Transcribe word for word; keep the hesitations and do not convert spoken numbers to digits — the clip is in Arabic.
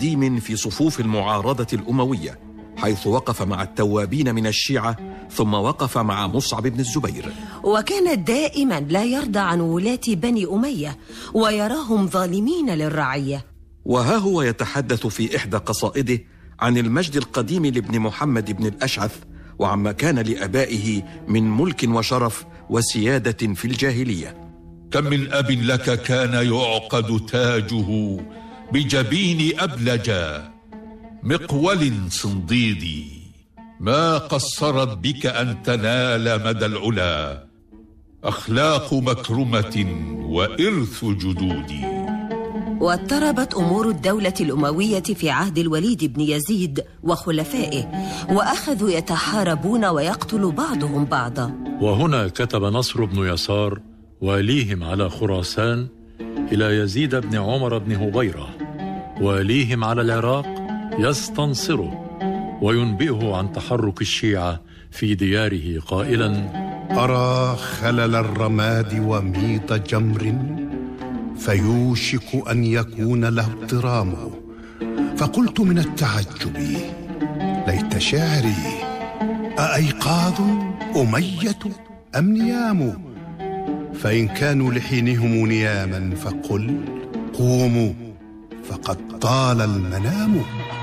قديم في صفوف المعارضة الأموية، حيث وقف مع التوابين من الشيعة ثم وقف مع مصعب بن الزبير. وكان دائما لا يرضى عن ولاة بني أمية ويراهم ظالمين للرعية. وها هو يتحدث في إحدى قصائده عن المجد القديم لابن محمد بن الأشعث وعما كان لأبائه من ملك وشرف وسيادة في الجاهلية. كم من أب لك كان يعقد تاجه بجبين أبلجا مقول صنديدي، ما قصرت بك أن تنال مدى العلا أخلاق مكرمة وإرث جدودي. واضطربت أمور الدولة الأموية في عهد الوليد بن يزيد وخلفائه، وأخذوا يتحاربون ويقتل بعضهم بعضا. وهنا كتب نصر بن يسار واليهم على خراسان إلى يزيد بن عمر بن هبيرة واليهم على العراق يستنصره وينبئه عن تحرك الشيعة في دياره قائلا: أرى خلل الرماد وميط جمر فيوشك أن يكون له اضطرام، فقلت من التعجب ليت شعري أأيقاظ أمية أم نيام؟ فإن كانوا لحينهم نياما فقل قوموا فقد طال المنام.